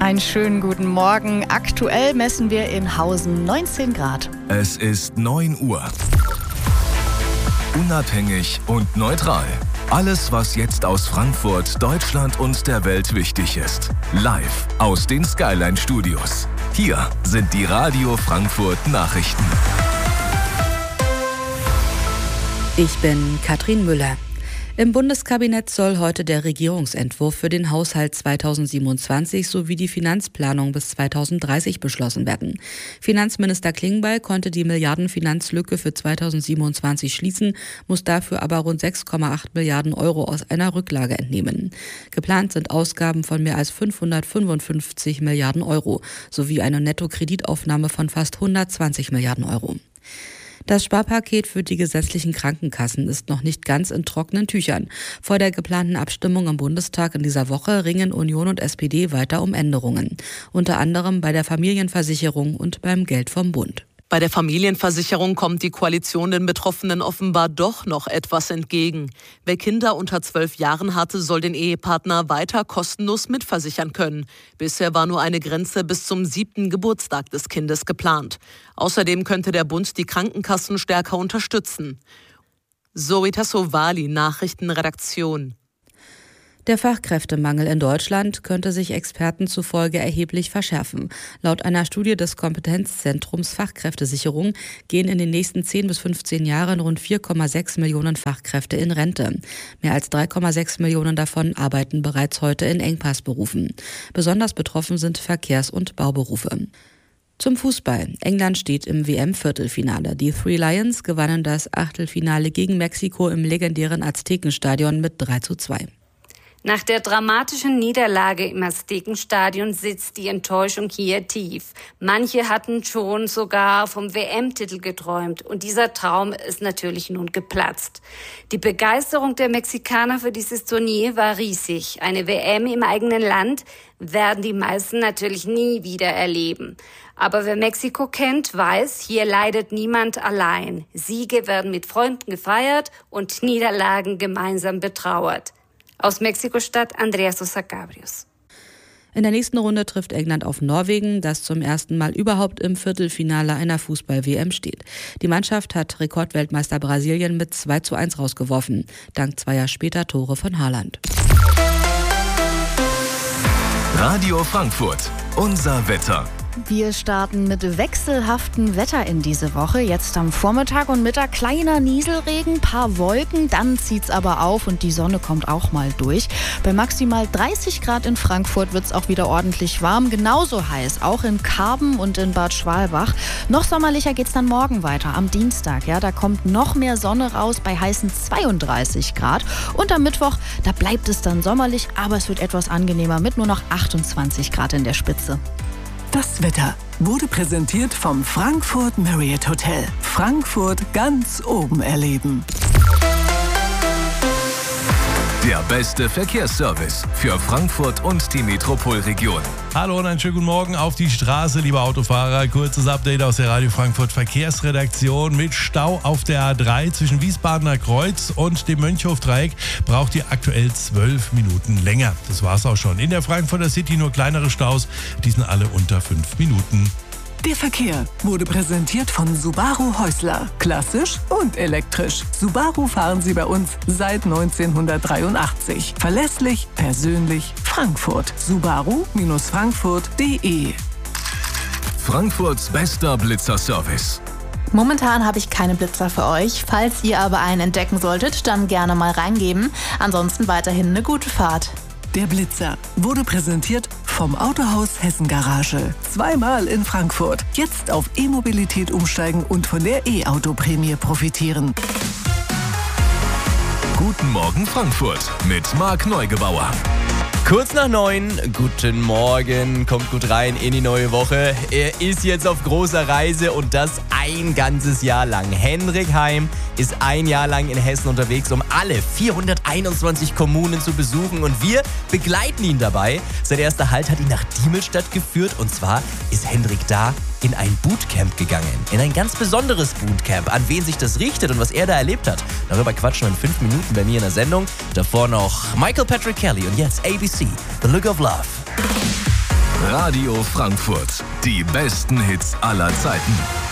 Einen schönen guten Morgen. Aktuell messen wir in Hausen 19 Grad. Es ist 9 Uhr. Unabhängig und neutral. Alles, was jetzt aus Frankfurt, Deutschland und der Welt wichtig ist. Live aus den Skyline Studios. Hier sind die Radio Frankfurt Nachrichten. Ich bin Katrin Müller. Im Bundeskabinett soll heute der Regierungsentwurf für den Haushalt 2027 sowie die Finanzplanung bis 2030 beschlossen werden. Finanzminister Klingbeil konnte die Milliardenfinanzlücke für 2027 schließen, muss dafür aber rund 6,8 Milliarden Euro aus einer Rücklage entnehmen. Geplant sind Ausgaben von mehr als 555 Milliarden Euro sowie eine Nettokreditaufnahme von fast 120 Milliarden Euro. Das Sparpaket für die gesetzlichen Krankenkassen ist noch nicht ganz in trockenen Tüchern. Vor der geplanten Abstimmung im Bundestag in dieser Woche ringen Union und SPD weiter um Änderungen. Unter anderem bei der Familienversicherung und beim Geld vom Bund. Bei der Familienversicherung kommt die Koalition den Betroffenen offenbar doch noch etwas entgegen. Wer Kinder unter 12 Jahren hatte, soll den Ehepartner weiter kostenlos mitversichern können. Bisher war nur eine Grenze bis zum 7. Geburtstag des Kindes geplant. Außerdem könnte der Bund die Krankenkassen stärker unterstützen. Zoe Tassovali, Nachrichtenredaktion. Der Fachkräftemangel in Deutschland könnte sich Experten zufolge erheblich verschärfen. Laut einer Studie des Kompetenzzentrums Fachkräftesicherung gehen in den nächsten 10 bis 15 Jahren rund 4,6 Millionen Fachkräfte in Rente. Mehr als 3,6 Millionen davon arbeiten bereits heute in Engpassberufen. Besonders betroffen sind Verkehrs- und Bauberufe. Zum Fußball. England steht im WM-Viertelfinale. Die Three Lions gewannen das Achtelfinale gegen Mexiko im legendären Aztekenstadion mit 3:2. Nach der dramatischen Niederlage im Aztekenstadion sitzt die Enttäuschung hier tief. Manche hatten schon sogar vom WM-Titel geträumt und dieser Traum ist natürlich nun geplatzt. Die Begeisterung der Mexikaner für dieses Turnier war riesig. Eine WM im eigenen Land werden die meisten natürlich nie wieder erleben. Aber wer Mexiko kennt, weiß, hier leidet niemand allein. Siege werden mit Freunden gefeiert und Niederlagen gemeinsam betrauert. Aus Mexiko-Stadt Andrea Sosa Cabrios. In der nächsten Runde trifft England auf Norwegen, das zum ersten Mal überhaupt im Viertelfinale einer Fußball-WM steht. Die Mannschaft hat Rekordweltmeister Brasilien mit 2:1 rausgeworfen, dank 2 Jahre später Tore von Haaland. Radio Frankfurt, unser Wetter. Wir starten mit wechselhaftem Wetter in diese Woche. Jetzt am Vormittag und Mittag kleiner Nieselregen, paar Wolken, dann zieht's aber auf und die Sonne kommt auch mal durch. Bei maximal 30 Grad in Frankfurt wird's auch wieder ordentlich warm, genauso heiß, auch in Karben und in Bad Schwalbach. Noch sommerlicher geht's dann morgen weiter, am Dienstag. Ja, da kommt noch mehr Sonne raus bei heißen 32 Grad. Und am Mittwoch, da bleibt es dann sommerlich, aber es wird etwas angenehmer mit nur noch 28 Grad in der Spitze. Das Wetter wurde präsentiert vom Frankfurt Marriott Hotel. Frankfurt ganz oben erleben. Der beste Verkehrsservice für Frankfurt und die Metropolregion. Hallo und einen schönen guten Morgen auf die Straße, liebe Autofahrer. Kurzes Update aus der Radio Frankfurt Verkehrsredaktion. Mit Stau auf der A3 zwischen Wiesbadener Kreuz und dem Mönchhofdreieck braucht ihr aktuell 12 Minuten länger. Das war's auch schon. In der Frankfurter City nur kleinere Staus, die sind alle unter 5 Minuten. Der Verkehr wurde präsentiert von Subaru Häusler. Klassisch und elektrisch. Subaru fahren Sie bei uns seit 1983. Verlässlich, persönlich, Frankfurt. Subaru-frankfurt.de. Frankfurts bester Blitzerservice. Momentan habe ich keine Blitzer für euch. Falls ihr aber einen entdecken solltet, dann gerne mal reingeben. Ansonsten weiterhin eine gute Fahrt. Der Blitzer wurde präsentiert vom Autohaus Hessen Garage. 2-mal in Frankfurt. Jetzt auf E-Mobilität umsteigen und von der E-Auto-Prämie profitieren. Guten Morgen Frankfurt mit Marc Neugebauer. Kurz nach 9, guten Morgen, kommt gut rein in die neue Woche. Er ist jetzt auf großer Reise und das ein ganzes Jahr lang. Henrik Heim ist ein Jahr lang in Hessen unterwegs, um alle 421 Kommunen zu besuchen und wir begleiten ihn dabei. Sein erster Halt hat ihn nach Diemelstadt geführt und zwar ist Henrik da in ein Bootcamp gegangen. In ein ganz besonderes Bootcamp. An wen sich das richtet und was er da erlebt hat. Darüber quatschen wir in 5 Minuten bei mir in der Sendung. Davor noch Michael Patrick Kelly und jetzt ABC, The Look of Love. Radio Frankfurt. Die besten Hits aller Zeiten.